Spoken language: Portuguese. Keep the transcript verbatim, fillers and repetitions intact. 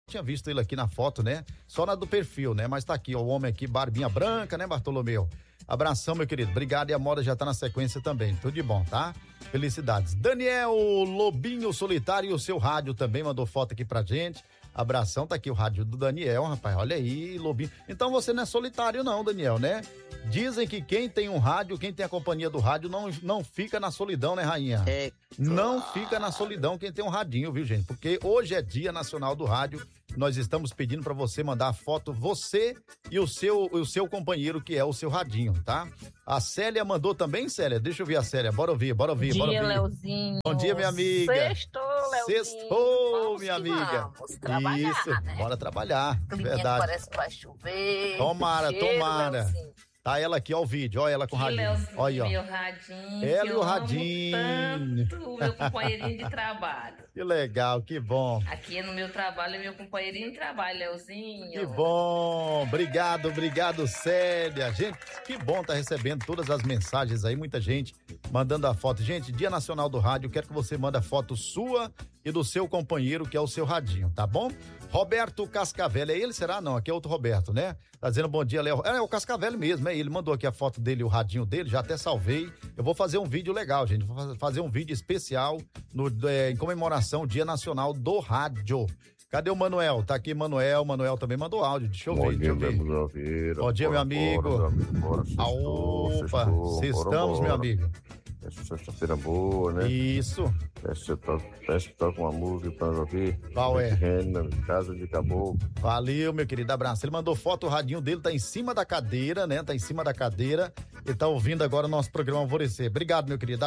tinha visto ele aqui na foto, né? Só na do perfil, né? Mas tá aqui, ó, o homem aqui, barbinha branca, né, Bartolomeu? Abração, meu querido. Obrigado, e a moda já tá na sequência também. Tudo de bom, tá? Felicidades. Daniel Lobinho Solitário, o seu rádio também mandou foto aqui pra gente. Abração, tá aqui o rádio do Daniel, rapaz. Olha aí, Lobinho. Então você não é solitário não, Daniel, né? Dizem que quem tem um rádio, quem tem a companhia do rádio, não, não fica na solidão, né, rainha? É. Não fica na solidão quem tem um radinho, viu, gente? Porque hoje é Dia Nacional do Rádio. Nós estamos pedindo para você mandar a foto, você e o seu, o seu companheiro, que é o seu radinho, tá? A Célia mandou também, Célia? Deixa eu ver a Célia. Bora ouvir, bora ouvir, Bom bora dia, ouvir. Leozinho. Bom dia, minha amiga. Sextou, Leozinho. Sextou, minha amiga. Vamos trabalhar, Isso, né? bora trabalhar. Climinha Verdade. Parece que vai chover. Tomara, Cheiro, tomara. Leozinho. Tá ela aqui, ó, o vídeo, ó, ela com o radinho. Leozinho, Olha, ó. meu radinho. Ela que e o eu radinho. amo tanto, o meu companheirinho de trabalho. Que legal, que bom. Aqui no meu trabalho é meu companheirinho de trabalho, Leozinho. Que bom, obrigado, obrigado, Célia. Gente, que bom tá recebendo todas as mensagens aí, muita gente mandando a foto. Gente, Dia Nacional do Rádio, quero que você mande a foto sua e do seu companheiro, que é o seu radinho, tá bom? Roberto Cascavelli, é ele, será? Não, aqui é outro Roberto, né? Tá dizendo bom dia, Léo. É, é o Cascavelli mesmo, é ele, mandou aqui a foto dele, o radinho dele, já até salvei. Eu vou fazer um vídeo legal, gente, vou fazer um vídeo especial no, é, em comemoração ao Dia Nacional do Rádio. Cadê o Manuel? Tá aqui, Manuel. Manuel também mandou áudio. Deixa eu ver, deixa eu ver. Bom dia, meu amigo. Opa, estamos, meu amigo. Essa sexta-feira boa, né? Isso. Peço que toque uma música pra nós ouvir. Qual é? Renna, Casa de Caboclo. Valeu, meu querido, abraço. Ele mandou foto, o radinho dele tá em cima da cadeira, né? Tá em cima da cadeira e tá ouvindo agora o nosso programa Alvorecer. Obrigado, meu querido.